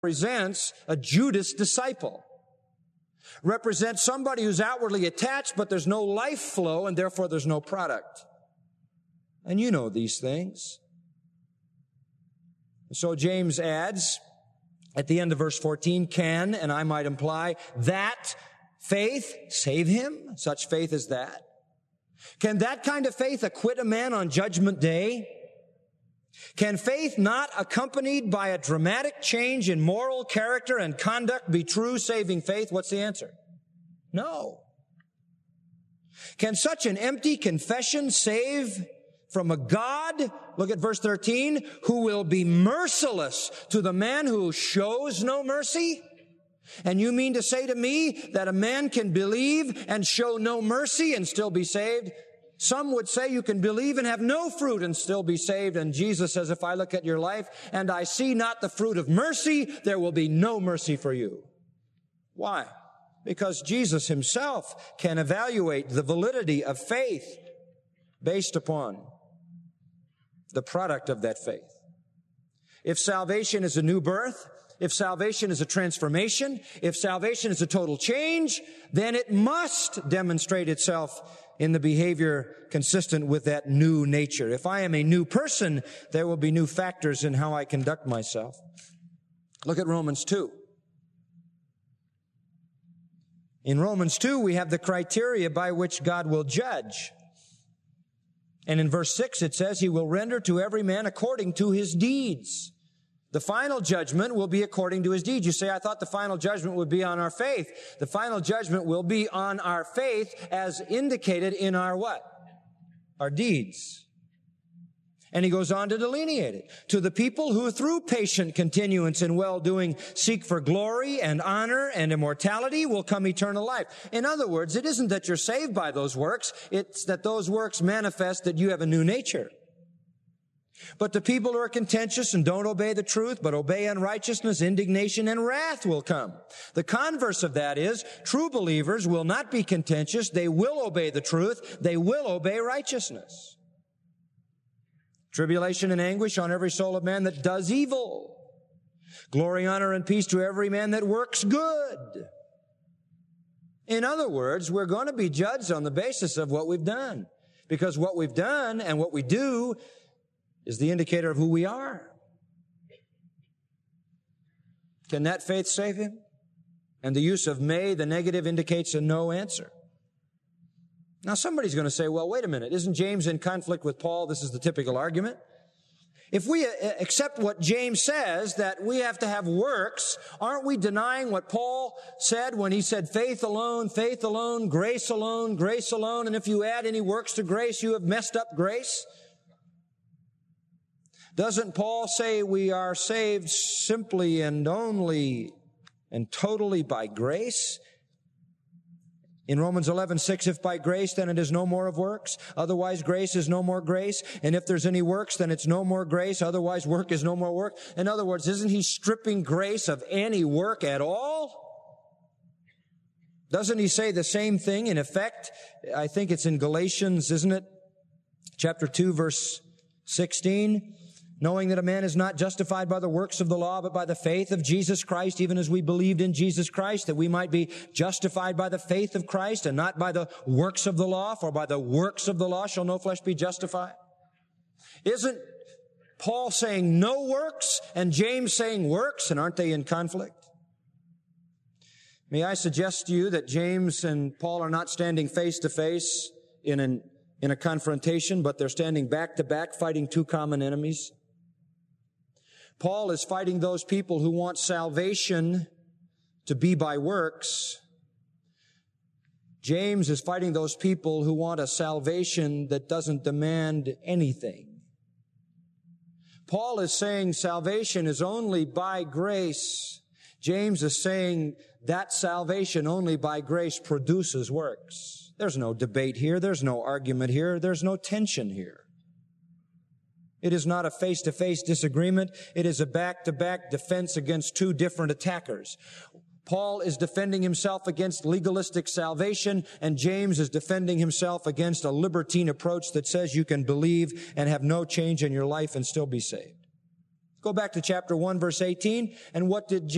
represents a Judas disciple. Represents somebody who's outwardly attached, but there's no life flow, and therefore there's no product. And you know these things. So James adds, at the end of verse 14, can, and I might imply, that faith save him? Such faith as that? Can that kind of faith acquit a man on Judgment Day? Can faith not accompanied by a dramatic change in moral character and conduct be true saving faith? What's the answer? No. Can such an empty confession save from a God, look at verse 13, who will be merciless to the man who shows no mercy? And you mean to say to me that a man can believe and show no mercy and still be saved? Some would say you can believe and have no fruit and still be saved. And Jesus says, if I look at your life and I see not the fruit of mercy, there will be no mercy for you. Why? Because Jesus himself can evaluate the validity of faith based upon the product of that faith. If salvation is a new birth, if salvation is a transformation, if salvation is a total change, then it must demonstrate itself in the behavior consistent with that new nature. If I am a new person, there will be new factors in how I conduct myself. Look at Romans 2. In Romans 2, we have the criteria by which God will judge. And in verse 6, it says, He will render to every man according to his deeds. The final judgment will be according to his deeds. You say, I thought the final judgment would be on our faith. The final judgment will be on our faith as indicated in our what? Our deeds. And he goes on to delineate it. To the people who through patient continuance in well-doing seek for glory and honor and immortality will come eternal life. In other words, it isn't that you're saved by those works. It's that those works manifest that you have a new nature. But to people who are contentious and don't obey the truth, but obey unrighteousness, indignation, and wrath will come. The converse of that is, true believers will not be contentious. They will obey the truth. They will obey righteousness. Tribulation and anguish on every soul of man that does evil. Glory, honor, and peace to every man that works good. In other words, we're going to be judged on the basis of what we've done. Because what we've done and what we do is the indicator of who we are. Can that faith save him? And the use of may, the negative, indicates a no answer. Now somebody's going to say, well, wait a minute, isn't James in conflict with Paul? This is the typical argument. If we accept what James says, that we have to have works, aren't we denying what Paul said when he said faith alone, grace alone, grace alone, and if you add any works to grace, you have messed up grace? Doesn't Paul say we are saved simply and only and totally by grace? In Romans 11:6, if by grace, then it is no more of works. Otherwise, grace is no more grace. And if there's any works, then it's no more grace. Otherwise, work is no more work. In other words, isn't he stripping grace of any work at all? Doesn't he say the same thing in effect? I think it's in Galatians, isn't it? Chapter 2, verse 16. Knowing that a man is not justified by the works of the law, but by the faith of Jesus Christ, even as we believed in Jesus Christ, that we might be justified by the faith of Christ and not by the works of the law, for by the works of the law shall no flesh be justified. Isn't Paul saying no works and James saying works, and aren't they in conflict? May I suggest to you that James and Paul are not standing face to face in a confrontation, but they're standing back to back fighting two common enemies. Paul is fighting those people who want salvation to be by works. James is fighting those people who want a salvation that doesn't demand anything. Paul is saying salvation is only by grace. James is saying that salvation only by grace produces works. There's no debate here. There's no argument here. There's no tension here. It is not a face-to-face disagreement. It is a back-to-back defense against two different attackers. Paul is defending himself against legalistic salvation, and James is defending himself against a libertine approach that says you can believe and have no change in your life and still be saved. Go back to chapter 1, verse 18, and what did